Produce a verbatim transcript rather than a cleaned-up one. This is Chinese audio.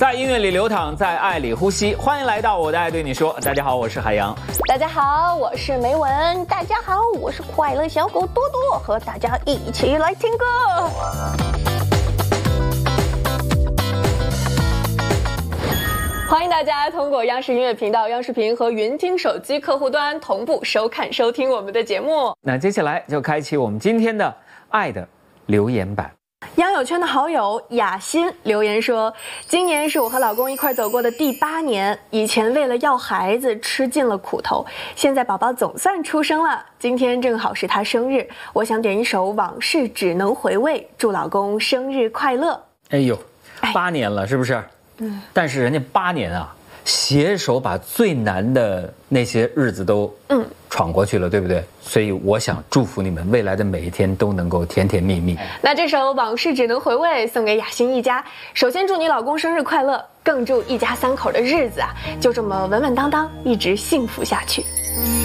在音乐里流淌，在爱里呼吸。欢迎来到我的爱对你说。大家好，我是海洋。 大家好，我是梅文。大家好，我是快乐小狗多多，和大家一起来听歌。欢迎大家通过央视音乐频道、央视频和云听手机客户端同步收看收听我们的节目。 那接下来就开启我们今天的爱的留言版。 央友圈的好友雅欣留言说，今年是我和老公一块走过的第八年，以前为了要孩子吃尽了苦头，现在宝宝总算出生了，今天正好是他生日，我想点一首往事只能回味，祝老公生日快乐。 哎呦，八年了是不是？嗯，但是人家八年啊，携手把最难的那些日子都嗯闯过去了，对不对？所以我想祝福你们未来的每一天都能够甜甜蜜蜜。 那这首往事只能回味送给雅欣一家，首先祝你老公生日快乐，更祝一家三口的日子啊就这么稳稳当当一直幸福下去。